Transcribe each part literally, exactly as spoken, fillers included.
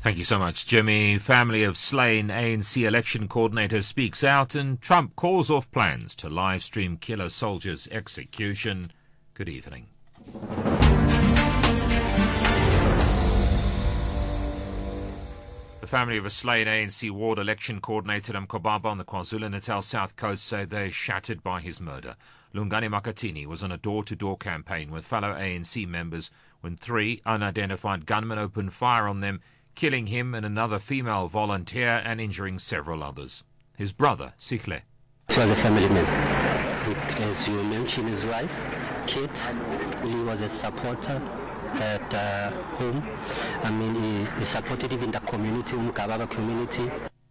Thank you so much, Jimmy. Family of slain A N C election coordinator speaks out, and Trump calls off plans to live stream killer soldiers' execution. Good evening. The family of a slain A N C ward election coordinator Mkobaba on the KwaZulu-Natal South Coast say they're shattered by his murder. Lungani Makatini was on a door-to-door campaign with fellow A N C members when three unidentified gunmen opened fire on them, killing him and another female volunteer and injuring several others. His brother, Sikhle. He was a family man. As you mentioned, his wife, kids. He was a supporter at uh, home. I mean, he, he supported even the community, Mkababa community.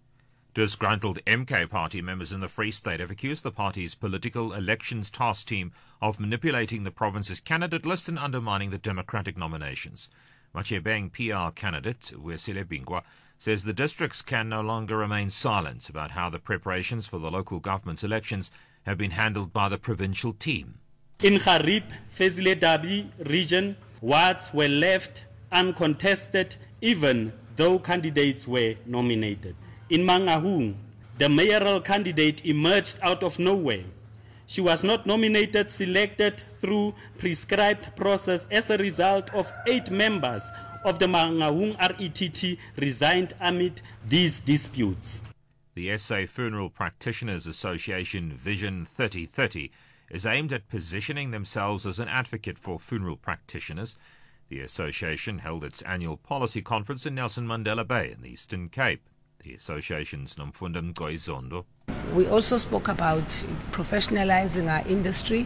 Disgruntled M K party members in the Free State have accused the party's political elections task team of manipulating the province's candidate list and undermining the democratic nominations. Machebeng P R candidate, Wesile Bingwa, says the districts can no longer remain silent about how the preparations for the local government elections have been handled by the provincial team. In Harib, Fezile Dabi region, wards were left uncontested even though candidates were nominated. In Mangaung, the mayoral candidate emerged out of nowhere. She was not nominated, selected through prescribed process as a result of eight members of the Mangaung R E T T resigned amid these disputes. The S A Funeral Practitioners Association Vision thirty thirty is aimed at positioning themselves as an advocate for funeral practitioners. The association held its annual policy conference in Nelson Mandela Bay in the Eastern Cape. The association's Nomfunda Mgoizondo. We also spoke about professionalizing our industry.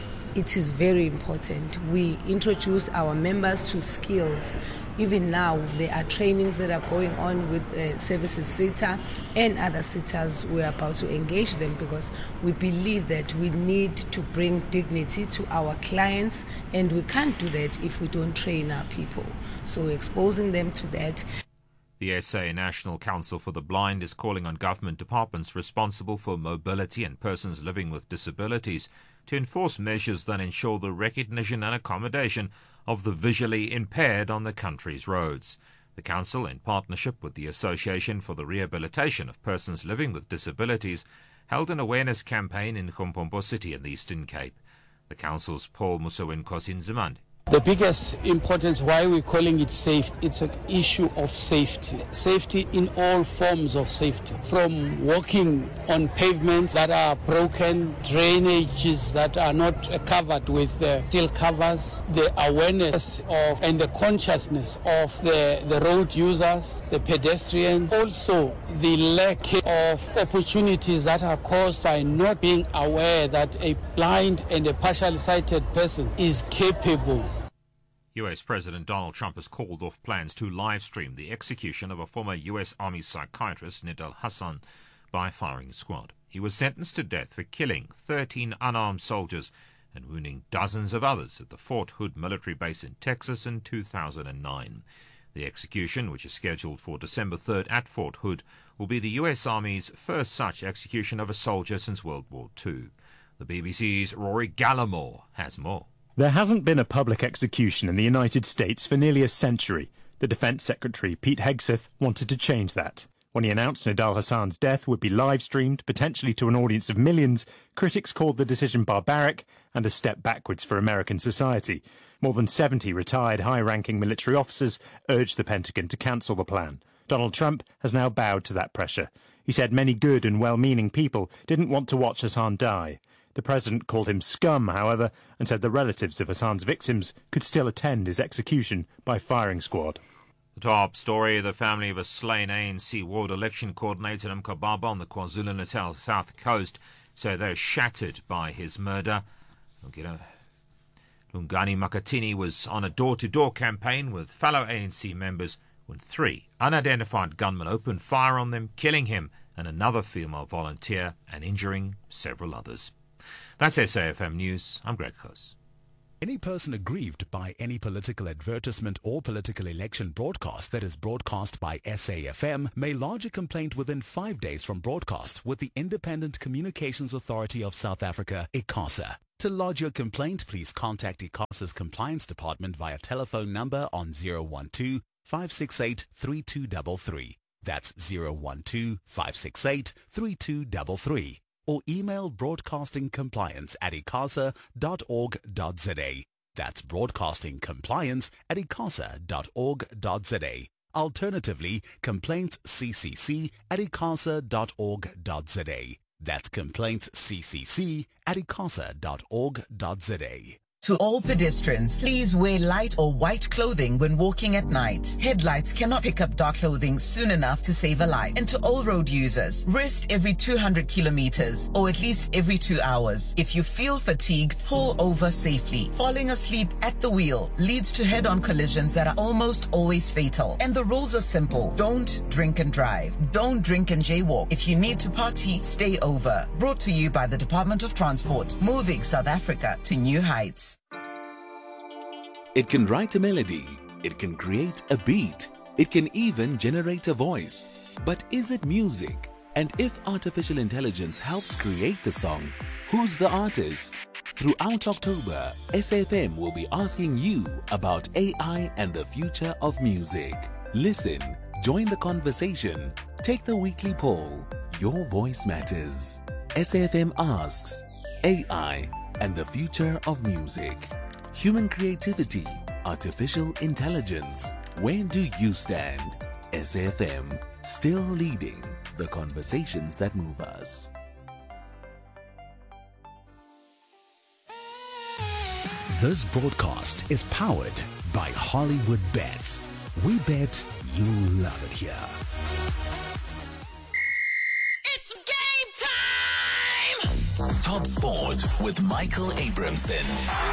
It is very important. We introduced our members to skills. Even now, there are trainings that are going on with uh, Services SETA and other SETAs. We're about to engage them because we believe that we need to bring dignity to our clients, and we can't do that if we don't train our people. So we're exposing them to that. The S A National Council for the Blind is calling on government departments responsible for mobility and persons living with disabilities to enforce measures that ensure the recognition and accommodation of the visually impaired on the country's roads. The Council, in partnership with the Association for the Rehabilitation of Persons Living with Disabilities, held an awareness campaign in Limpopo City in the Eastern Cape. The Council's Paul Musowin-Kosin Zimande. The biggest importance why we're calling it safe, it's an issue of safety. Safety in all forms of safety. From walking on pavements that are broken, drainages that are not covered with uh, steel covers, the awareness of and the consciousness of the, the road users, the pedestrians, also the lack of opportunities that are caused by not being aware that a blind and a partially sighted person is capable. U S President Donald Trump has called off plans to live stream the execution of a former U S Army psychiatrist, Nidal Hasan, by firing squad. He was sentenced to death for killing thirteen unarmed soldiers and wounding dozens of others at the Fort Hood military base in Texas in two thousand nine. The execution, which is scheduled for December third at Fort Hood, will be the U S Army's first such execution of a soldier since World War Two. The B B C's Rory Gallimore has more. There hasn't been a public execution in the United States for nearly a century. The Defence Secretary, Pete Hegseth, wanted to change that. When he announced Nidal Hasan's death would be live-streamed, potentially to an audience of millions, critics called the decision barbaric and a step backwards for American society. More than seventy retired high-ranking military officers urged the Pentagon to cancel the plan. Donald Trump has now bowed to that pressure. He said many good and well-meaning people didn't want to watch Hasan die. The president called him scum, however, and said the relatives of Hasan's victims could still attend his execution by firing squad. The top story, the family of a slain A N C ward election coordinator Mkobaba on the KwaZulu-Natal South Coast say they're shattered by his murder. Lungani Makatini was on a door-to-door campaign with fellow A N C members when three unidentified gunmen opened fire on them, killing him and another female volunteer and injuring several others. That's S A F M News. I'm Greg Close. Any person aggrieved by any political advertisement or political election broadcast that is broadcast by S A F M may lodge a complaint within five days from broadcast with the Independent Communications Authority of South Africa, ICASA. To lodge your complaint, please contact ICASA's Compliance Department via telephone number on zero one two, five six eight, three two three three. That's zero one two, five six eight, three two three three. Or email broadcastingcompliance at icasa dot org dot za. That's broadcastingcompliance at icasa dot org dot za. Alternatively, complaintsccc at icasa dot org dot za. That's complaintsccc at icasa dot org dot za. To all pedestrians, please wear light or white clothing when walking at night. Headlights cannot pick up dark clothing soon enough to save a life. And to all road users, rest every two hundred kilometers or at least every two hours. If you feel fatigued, pull over safely. Falling asleep at the wheel leads to head-on collisions that are almost always fatal. And the rules are simple. Don't drink and drive. Don't drink and jaywalk. If you need to party, stay over. Brought to you by the Department of Transport, moving South Africa to new heights. It can write a melody, it can create a beat, it can even generate a voice. But is it music? And if artificial intelligence helps create the song, who's the artist? Throughout October, S A F M will be asking you about A I and the future of music. Listen, join the conversation, take the weekly poll. Your voice matters. S A F M asks, A I and the future of music. Human creativity, artificial intelligence. Where do you stand? S A F M, still leading the conversations that move us. This broadcast is powered by Hollywood Bets. We bet you love it here. It's game time! Top Sport with Michael Abramson.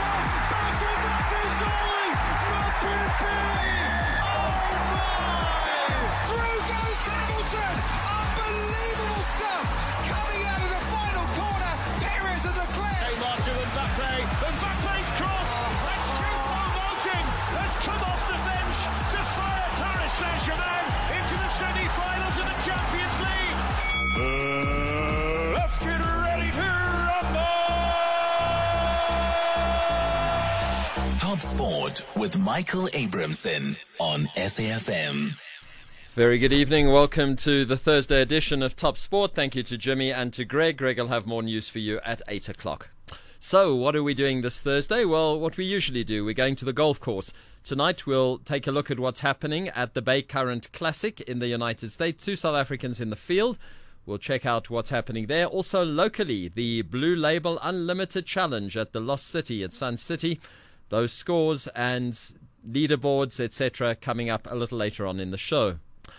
Through goes Hamilton! Unbelievable stuff coming out of the final corner. Perez and Leclerc. Hey, Marshall and Mbappe. Mbappe's cross. And Choupo-Moting has come off the bench to fire Paris Saint-Germain into the semi-finals of the Champions League. Uh, let's get ready to rumble! Top Sport with Michael Abramson on S A F M. Very good evening. Welcome to the Thursday edition of Top Sport. Thank you to Jimmy and to Greg. Greg will have more news for you at eight o'clock. So, what are we doing this Thursday? Well, what we usually do. We're going to the golf course. Tonight, we'll take a look at what's happening at the Bay Current Classic in the United States. Two South Africans in the field. We'll check out what's happening there. Also, locally, the Blue Label Unlimited Challenge at the Lost City at Sun City. Those scores and leaderboards, et cetera, coming up a little later on in the show.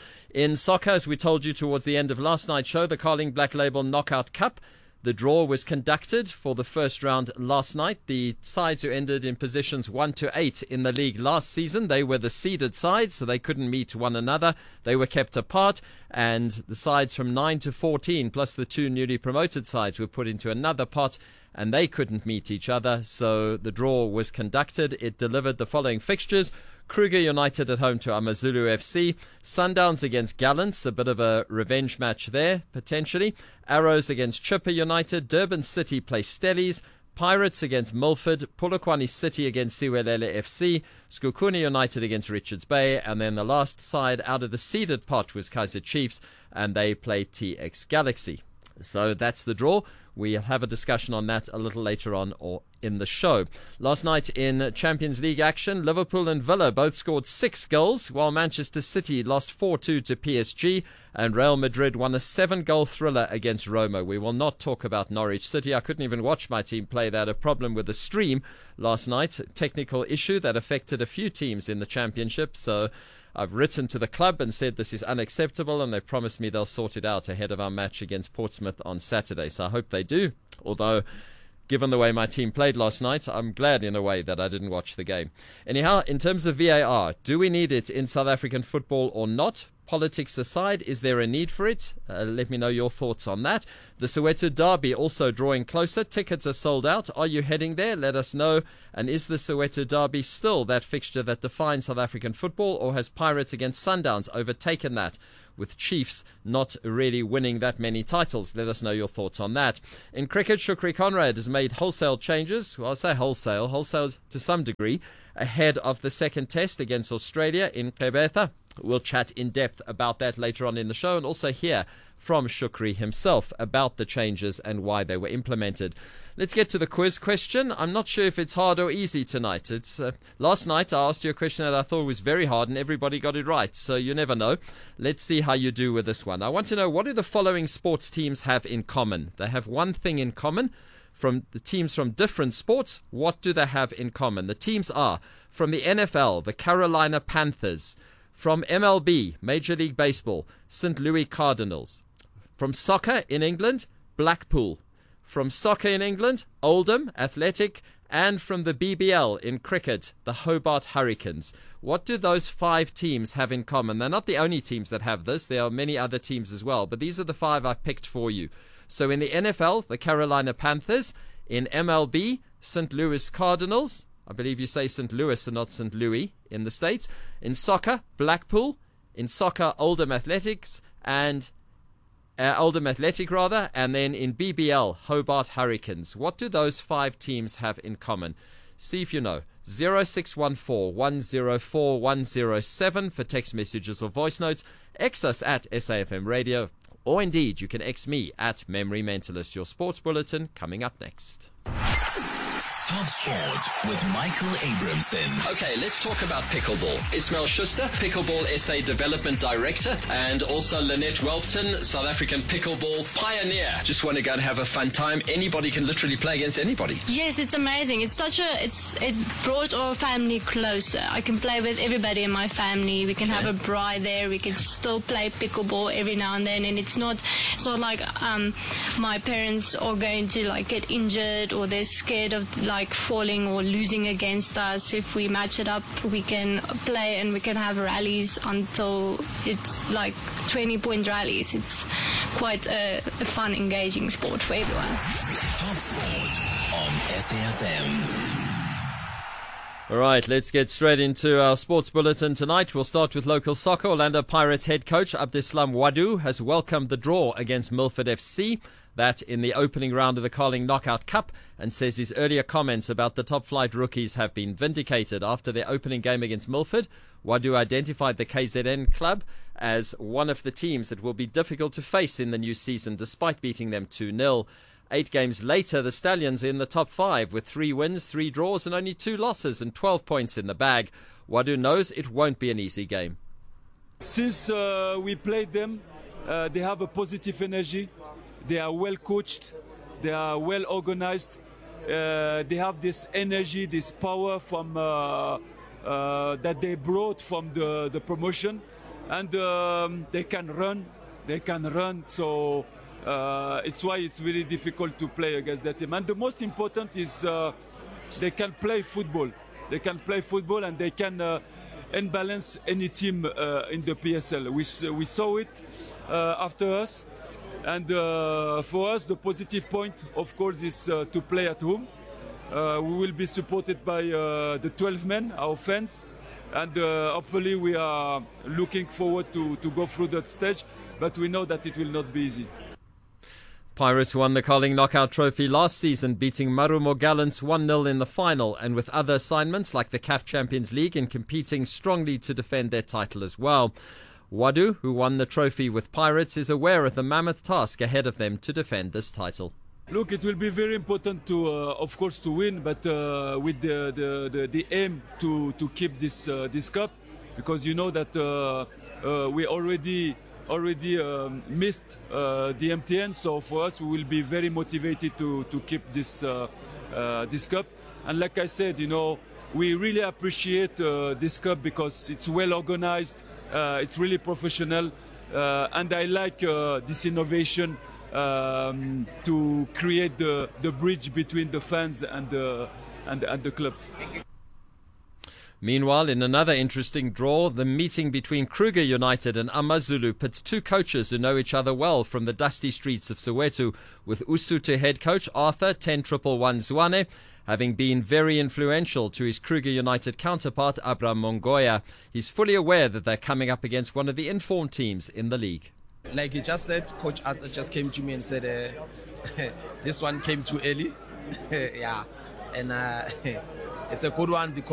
In soccer, as we told you towards the end of last night's show, the Carling Black Label Knockout Cup. The draw was conducted for the first round last night. The sides who ended in positions one to eight in the league last season, they were the seeded sides, so they couldn't meet one another. They were kept apart, and the sides from nine to fourteen, plus the two newly promoted sides, were put into another pot, and they couldn't meet each other. So the draw was conducted. It delivered the following fixtures. Kruger United at home to Amazulu F C. Sundowns against Gallants, a bit of a revenge match there, potentially. Arrows against Chipper United. Durban City play Stellies. Pirates against Milford. Polokwane City against Siwelele F C. Skukuni United against Richards Bay. And then the last side out of the seeded pot was Kaizer Chiefs, and they play T X Galaxy. So that's the draw. We'll have a discussion on that a little later on or in the show. Last night in Champions League action, Liverpool and Villa both scored six goals, while Manchester City lost four two to P S G, and Real Madrid won a seven-goal thriller against Roma. We will not talk about Norwich City. I couldn't even watch my team play. They had a problem with the stream last night, a technical issue that affected a few teams in the championship, so I've written to the club and said this is unacceptable, and they've promised me they'll sort it out ahead of our match against Portsmouth on Saturday. So I hope they do, although given the way my team played last night, I'm glad in a way that I didn't watch the game. Anyhow, in terms of V A R, do we need it in South African football or not? politics aside, is there a need for it? Uh, let me know your thoughts on that. The Soweto Derby also drawing closer. Tickets are sold out. Are you heading there? Let us know. And is the Soweto Derby still that fixture that defines South African football, or has Pirates against Sundowns overtaken that, with Chiefs not really winning that many titles? Let us know your thoughts on that. In cricket, Shukri Conrad has made wholesale changes. Well, I say wholesale, wholesale to some degree, ahead of the second test against Australia in Gqeberha. We'll chat in depth about that later on in the show, and also hear from Shukri himself about the changes and why they were implemented. Let's get to the quiz question. I'm not sure if it's hard or easy tonight. It's uh, last night I asked you a question that I thought was very hard and everybody got it right, so you never know. Let's see how you do with this one. I want to know, what do the following sports teams have in common? They have one thing in common. From the teams from different sports, what do they have in common? The teams are from the N F L, the Carolina Panthers; from M L B, Major League Baseball, Saint Louis Cardinals; from soccer in England, Blackpool; from soccer in England, Oldham Athletic; and from the B B L in cricket, the Hobart Hurricanes. What do those five teams have in common? They're not the only teams that have this. There are many other teams as well, but these are the five I've picked for you. So in the N F L, the Carolina Panthers; in M L B, Saint Louis Cardinals. I believe you say Saint Louis and not Saint Louis in the States. In soccer, Blackpool; in soccer, Oldham Athletics, and uh, Oldham Athletic rather, and then in B B L, Hobart Hurricanes. What do those five teams have in common? See if you know. zero six one four, one zero four, one zero seven for text messages or voice notes. X us at S A F M Radio. Or indeed, you can X me at Memory Mentalist. Your sports bulletin coming up next. Top Sport with Michael Abramson. Okay, let's talk about pickleball. Ismail Schuster, Pickleball S A Development Director, and also Lynette Welpton, South African Pickleball Pioneer. Just want to go and have a fun time. Anybody can literally play against anybody. Yes, it's amazing. It's such a, it's it brought our family closer. I can play with everybody in my family. We can okay. have a braai there. We can still play pickleball every now and then, and it's not, it's not like um, my parents are going to like get injured or they're scared of like like falling or losing against us. If we match it up, we can play and we can have rallies until it's like twenty point rallies. It's quite a, a fun, engaging sport for everyone. Top Sport on S A F M. All right, let's get straight into our sports bulletin tonight. We'll start with local soccer. Orlando Pirates head coach Abdeslam Wadu has welcomed the draw against Milford F C, that in the opening round of the Carling Knockout Cup, and says his earlier comments about the top-flight rookies have been vindicated. After their opening game against Milford, Wadu identified the K Z N club as one of the teams that will be difficult to face in the new season, despite beating them two nil. Eight games later, the Stallions are in the top five with three wins, three draws and only two losses and twelve points in the bag. Wadu knows it won't be an easy game. Since uh, we played them, uh, they have a positive energy. They are well coached. They are well organized. Uh, they have this energy, this power from uh, uh, that they brought from the, the promotion. And um, they can run. They can run. So Uh, it's why it's really difficult to play against that team. And the most important is uh, they can play football. They can play football and they can uh, unbalance any team uh, in the P S L. We, we saw it uh, after us. And uh, for us, the positive point, of course, is uh, to play at home. Uh, we will be supported by uh, the twelve men, our fans. And uh, hopefully we are looking forward to, to go through that stage. But we know that it will not be easy. Pirates won the Carling Knockout Trophy last season, beating Marumo Gallants one nil in the final, and with other assignments like the C A F Champions League and competing strongly to defend their title as well. Wadu, who won the trophy with Pirates, is aware of the mammoth task ahead of them to defend this title. Look, it will be very important to, uh, of course, to win, but uh, with the, the, the, the aim to, to keep this, uh, this cup, because you know that uh, uh, we already... already um, missed uh, the M T N, so for us we will be very motivated to, to keep this uh, uh, this cup. And like I said, you know, we really appreciate uh, this cup because it's well organized, uh, it's really professional, uh, and I like uh, this innovation um, to create the, the bridge between the fans and the, and, and the clubs. Meanwhile, in another interesting draw, the meeting between Kruger United and AmaZulu pits two coaches who know each other well from the dusty streets of Soweto, with Usutu head coach Arthur ten one one Zwane having been very influential to his Kruger United counterpart Abraham Mongoya. He's fully aware that they're coming up against one of the informed teams in the league. Like he just said, Coach Arthur just came to me and said, uh, this one came too early. yeah, and uh, it's a good one because